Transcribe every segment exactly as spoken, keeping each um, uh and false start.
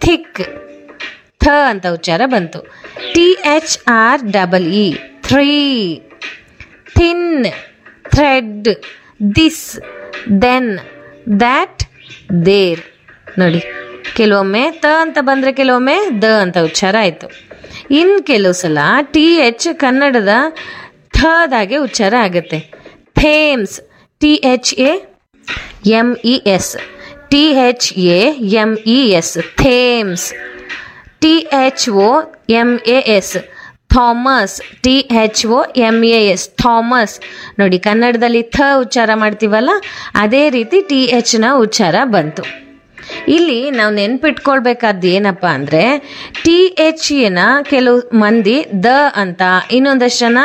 Thick, ಥ ಅಂತ ಉಚ್ಚಾರ ಬಂತು. T H R double E, three. Thin, thread. This, then, that, there. ನೋಡಿ, ಕೆಲವೊಮ್ಮೆ ತ ಅಂತ ಬಂದರೆ ಕೆಲವೊಮ್ಮೆ ದ ಅಂತ ಉಚ್ಚಾರ ಆಯಿತು. ಇನ್ನು ಕೆಲವು ಸಲ ಟಿ ಎಚ್ ಕನ್ನಡದ ಥದಾಗೆ ಉಚ್ಚಾರ ಆಗುತ್ತೆ. Thames, T H A M E S, T H A M E S, Thames. T H O M A S, Thomas, T H O M A S, Thomas. ನೋಡಿ, ಕನ್ನಡದಲ್ಲಿ ಥ ಉಚ್ಚಾರ ಮಾಡ್ತೀವಲ್ಲ, ಅದೇ ರೀತಿ ಟಿ ಎಚ್ನ ಉಚ್ಚಾರ ಬಂತು. ಇಲ್ಲಿ ನಾವು ನೆನ್ಪಿಟ್ಕೊಳ್ಬೇಕಾದ್ದು ಏನಪ್ಪ ಅಂದರೆ, ಟಿ ಎಚ್ ಎನ ಕೆಲವು ಮಂದಿ ದ ಅಂತ, ಇನ್ನೊಂದಷ್ಟು ಜನ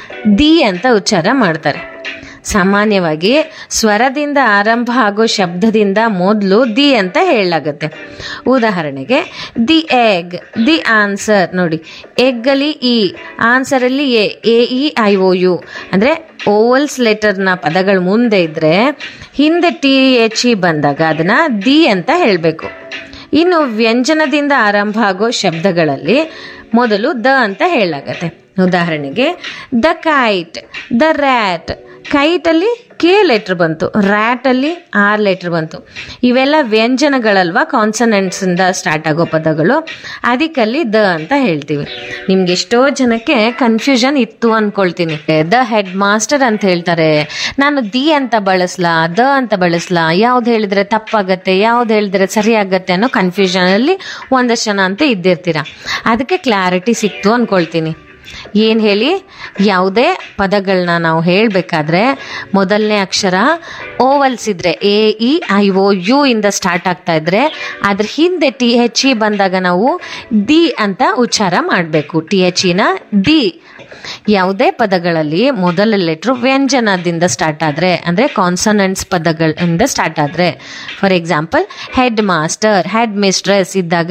ದಿ ಅಂತ ಉಚ್ಚಾರ ಮಾಡ್ತಾರೆ. ಸಾಮಾನ್ಯವಾಗಿ ಸ್ವರದಿಂದ ಆರಂಭ ಆಗೋ ಶಬ್ದದಿಂದ ಮೊದಲು ದಿ ಅಂತ ಹೇಳಲಾಗುತ್ತೆ. ಉದಾಹರಣೆಗೆ ದಿ ಎಗ್, ದಿ ಆನ್ಸರ್. ನೋಡಿ, ಎಗ್ಗಲ್ಲಿ E, ಆನ್ಸರಲ್ಲಿ A, A E I O U. ಅಂದರೆ ಓವಲ್ಸ್ ಲೆಟರ್ನ ಪದಗಳು ಮುಂದೆ ಇದ್ದರೆ ಹಿಂದೆ ಟಿ ಎಚ್ ಇ ಬಂದಾಗ ಅದನ್ನು ದಿ ಅಂತ ಹೇಳಬೇಕು. ಇನ್ನು ವ್ಯಂಜನದಿಂದ ಆರಂಭ ಆಗೋ ಶಬ್ದಗಳಲ್ಲಿ ಮೊದಲು ದ ಅಂತ ಹೇಳಲಾಗತ್ತೆ. ಉದಾಹರಣೆಗೆ the kite, the rat. ಕೈಟಲ್ಲಿ K letter ಬಂತು, ರ್ಯಾಟಲ್ಲಿ ಆರ್ ಲೆಟ್ರ್ ಬಂತು. ಇವೆಲ್ಲ ವ್ಯಂಜನಗಳಲ್ವಾ, ಕಾನ್ಸನೆಂಟ್ಸಿಂದ ಸ್ಟಾರ್ಟ್ ಆಗೋ ಪದಗಳು. ಅದಕ್ಕಲ್ಲಿ ದ ಅಂತ ಹೇಳ್ತೀವಿ. ನಿಮ್ಗೆ ಎಷ್ಟೋ ಜನಕ್ಕೆ ಕನ್ಫ್ಯೂಷನ್ ಇತ್ತು ಅಂದ್ಕೊಳ್ತೀನಿ. ದ ಹೆಡ್ ಮಾಸ್ಟರ್ ಅಂತ ಹೇಳ್ತಾರೆ, ನಾನು ದಿ ಅಂತ ಬಳಸ್ಲಾ ದ ಅಂತ ಬಳಸ್ಲಾ, ಯಾವ್ದು ಹೇಳಿದ್ರೆ ತಪ್ಪಾಗತ್ತೆ, ಯಾವ್ದು ಹೇಳಿದ್ರೆ ಸರಿ ಆಗತ್ತೆ ಅನ್ನೋ ಕನ್ಫ್ಯೂಷನಲ್ಲಿ ಒಂದಷ್ಟು ಜನ ಅಂತ ಇದ್ದಿರ್ತೀರ. ಅದಕ್ಕೆ ಕ್ಲಾರಿಟಿ ಸಿಕ್ತು ಅಂದ್ಕೊಳ್ತೀನಿ. ಏನು ಹೇಳಿ, ಯಾವುದೇ ಪದಗಳನ್ನ ನಾವು ಹೇಳಬೇಕಾದ್ರೆ ಮೊದಲನೇ ಅಕ್ಷರ ಓವಲ್ಸ್ ಇದ್ರೆ, A E I O U ಇಂದ ಸ್ಟಾರ್ಟ್ ಆಗ್ತಾ ಇದ್ರೆ ಅದ್ರ ಹಿಂದೆ ಟಿ ಎಚ್ ಇ ಬಂದಾಗ ನಾವು ದಿ ಅಂತ ಉಚ್ಚಾರ ಮಾಡಬೇಕು. ಟಿ ಎಚ್ ಇನ ದಿ. ಯಾವುದೇ ಪದಗಳಲ್ಲಿ ಮೊದಲ ಲೆಟ್ರು ವ್ಯಂಜನದಿಂದ ಸ್ಟಾರ್ಟ್ ಆದರೆ, ಅಂದರೆ ಕಾನ್ಸನೆಂಟ್ಸ್ ಪದಗಳಿಂದ ಸ್ಟಾರ್ಟ್ ಆದರೆ, for example head master, head mistress ಇದ್ದಾಗ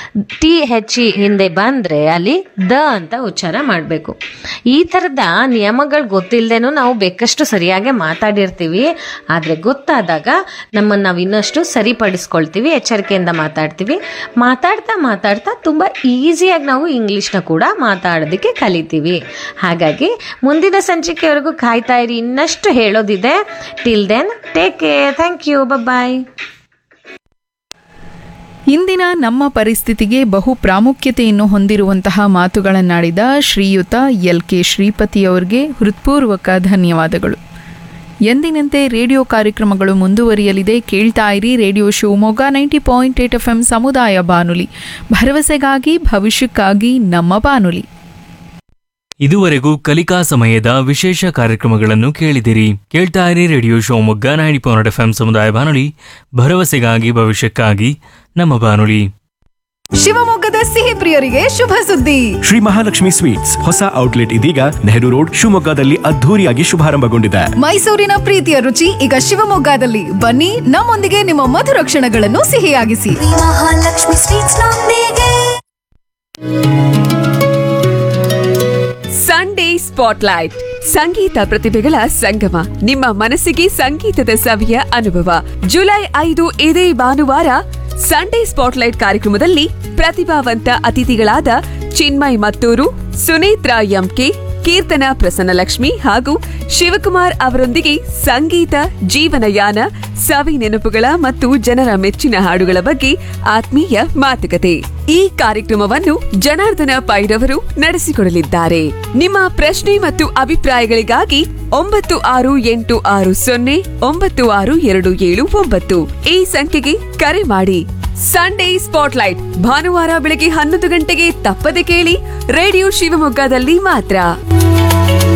ಟಿ ಹೆಚ್ ಇ ಹಿಂದೆ ಬಂದರೆ ಅಲ್ಲಿ ದ ಅಂತ ಉಚ್ಚಾರ ಮಾಡಬೇಕು. ಈ ಥರದ ನಿಯಮಗಳು ಗೊತ್ತಿಲ್ಲದೇನೂ ನಾವು ಬೇಕಷ್ಟು ಸರಿಯಾಗಿ ಮಾತಾಡಿರ್ತೀವಿ. ಆದರೆ ಗೊತ್ತಾದಾಗ ನಮ್ಮನ್ನು ನಾವು ಇನ್ನಷ್ಟು ಸರಿಪಡಿಸ್ಕೊಳ್ತೀವಿ, ಎಚ್ಚರಿಕೆಯಿಂದ ಮಾತಾಡ್ತೀವಿ. ಮಾತಾಡ್ತಾ ಮಾತಾಡ್ತಾ ತುಂಬ ಈಸಿಯಾಗಿ ನಾವು ಇಂಗ್ಲೀಷ್ನ ಕೂಡ ಮಾತಾಡೋದಕ್ಕೆ ಕಲಿತೀವಿ. ಹಾಗಾಗಿ ಮುಂದಿನ ಸಂಚಿಕೆವರೆಗೂ ಕಾಯ್ತಾ ಇರಿ, ಇನ್ನಷ್ಟು ಹೇಳೋದಿದೆ. Till then take care, thank you, ಬಾಯ್. ಇಂದಿನ ನಮ್ಮ ಪರಿಸ್ಥಿತಿಗೆ ಬಹು ಪ್ರಾಮುಖ್ಯತೆಯನ್ನು ಹೊಂದಿರುವಂತಹ ಮಾತುಗಳನ್ನಾಡಿದ ಶ್ರೀಯುತ ಎಲ್ ಕೆ ಶ್ರೀಪತಿಯವರಿಗೆ ಹೃತ್ಪೂರ್ವಕ ಧನ್ಯವಾದಗಳು. ಎಂದಿನಂತೆ ರೇಡಿಯೋ ಕಾರ್ಯಕ್ರಮಗಳು ಮುಂದುವರಿಯಲಿದೆ. ಕೇಳ್ತಾ ಇರಿ radio Shivamogga ninety point eight F M ಸಮುದಾಯ ಬಾನುಲಿ, ಭರವಸೆಗಾಗಿ ಭವಿಷ್ಯಕ್ಕಾಗಿ ನಮ್ಮ ಬಾನುಲಿ. ಇದುವರೆಗೂ ಕಲಿಕಾ ಸಮಯದ ವಿಶೇಷ ಕಾರ್ಯಕ್ರಮಗಳನ್ನು ಕೇಳಿದಿರಿ. ಕೇಳ್ತಾ ಇರಿ radio Shivamogga ninety point F M ಸಮುದಾಯ ಬಾನುಲಿ, ಭರವಸೆಗಾಗಿ ಭವಿಷ್ಯಕ್ಕಾಗಿ ನಮ್ಮ ಬಾನುಲಿ. ಶಿವಮೊಗ್ಗದ ಸಿಹಿ ಪ್ರಿಯರಿಗೆ ಶುಭ ಸುದ್ದಿ. ಶ್ರೀ ಮಹಾಲಕ್ಷ್ಮಿ ಸ್ವೀಟ್ಸ್ ಹೊಸ ಔಟ್ಲೆಟ್ ಇದೀಗ ನೆಹರು ರೋಡ್ ಶಿವಮೊಗ್ಗದಲ್ಲಿ ಅದ್ಧೂರಿಯಾಗಿ ಶುಭಾರಂಭಗೊಂಡಿದೆ. ಮೈಸೂರಿನ ಪ್ರೀತಿಯ ರುಚಿ ಈಗ ಶಿವಮೊಗ್ಗದಲ್ಲಿ. ಬನ್ನಿ, ನಮ್ಮೊಂದಿಗೆ ನಿಮ್ಮ ಮಧುರ ಕ್ಷಣಗಳನ್ನು ಸಿಹಿಯಾಗಿಸಿ. ಮಹಾಲಕ್ಷ್ಮಿ ಸ್ವೀಟ್ಸ್ ನೊಂದಿಗೆ. ಸಂಡೇ ಸ್ಪಾಟ್ಲೈಟ್, ಸಂಗೀತ ಪ್ರತಿಭೆಗಳ ಸಂಗಮ, ನಿಮ್ಮ ಮನಸ್ಸಿಗೆ ಸಂಗೀತದ ಸವಿಯ ಅನುಭವ. ಜುಲೈ ಐದು ಇದೇ ಭಾನುವಾರ ಸಂಡೇ ಸ್ಪಾಟ್ಲೈಟ್ ಕಾರ್ಯಕ್ರಮದಲ್ಲಿ ಪ್ರತಿಭಾವಂತ ಅತಿಥಿಗಳಾದ ಚಿನ್ಮಯ್ ಮತ್ತೂರು, ಸುನೇತ್ರ ಎಂಕೆ, ಕೀರ್ತನ ಪ್ರಸನ್ನಲಕ್ಷ್ಮಿ ಹಾಗೂ ಶಿವಕುಮಾರ್ ಅವರೊಂದಿಗೆ ಸಂಗೀತ, ಜೀವನಯಾನ, ಸವಿ ನೆನಪುಗಳ ಮತ್ತು ಜನರ ಮೆಚ್ಚಿನ ಹಾಡುಗಳ ಬಗ್ಗೆ ಆತ್ಮೀಯ ಮಾತುಕತೆ. ಈ ಕಾರ್ಯಕ್ರಮವನ್ನು ಜನಾರ್ದನ ಪೈರವರು ನಡೆಸಿಕೊಡಲಿದ್ದಾರೆ. ನಿಮ್ಮ ಪ್ರಶ್ನೆ ಮತ್ತು ಅಭಿಪ್ರಾಯಗಳಿಗಾಗಿ ಒಂಬತ್ತು ಆರು ಎಂಟು ಆರು ಸೊನ್ನೆ ಒಂಬತ್ತು ಆರು ಎರಡು ಏಳು ಒಂಬತ್ತು ಈ ಸಂಖ್ಯೆಗೆ ಕರೆ ಮಾಡಿ. ಸಂಡೇ ಸ್ಪಾಟ್ಲೈಟ್ ಭಾನುವಾರ ಬೆಳಗ್ಗೆ ಹನ್ನೊಂದು ಗಂಟೆಗೆ ತಪ್ಪದೆ ಕೇಳಿ, ರೇಡಿಯೋ ಶಿವಮೊಗ್ಗದಲ್ಲಿ ಮಾತ್ರ.